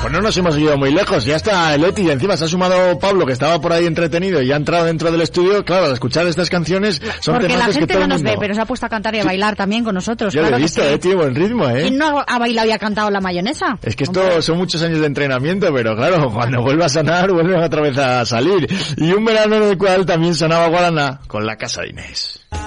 Pues no nos hemos ido muy lejos, ya está el Eti, y encima se ha sumado Pablo, que estaba por ahí entretenido y ha entrado dentro del estudio. Claro, al escuchar estas canciones son porque temas la que gente todo no el nos mundo... ve, pero se ha puesto a cantar y a bailar también con nosotros. Yo claro lo he visto, sí. Eti, buen ritmo, ¿Quién no ha bailado y ha cantado la mayonesa? Es que esto son muchos años de entrenamiento, pero claro, cuando vuelva a sonar, vuelven otra vez a salir. Y un verano en el cual también sonaba Guaraná con La Casa de Inés.